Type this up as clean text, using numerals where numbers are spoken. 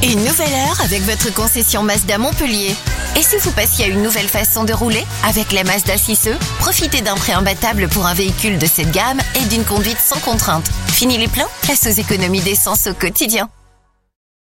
Une nouvelle heure avec votre concession Mazda Montpellier. Et si vous passiez à une nouvelle façon de rouler? Avec la Mazda 6e, profitez d'un prix imbattable pour un véhicule de cette gamme et d'une conduite sans contrainte. Fini les plans, place aux économies d'essence au quotidien.